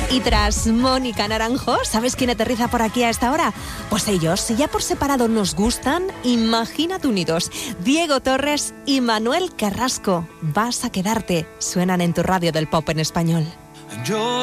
Y tras Mónica Naranjo, ¿sabes quién aterriza por aquí a esta hora? Pues ellos, si ya por separado nos gustan, imagínate unidos. Diego Torres y Manuel Carrasco. Vas a quedarte. Suenan en tu radio del pop en español.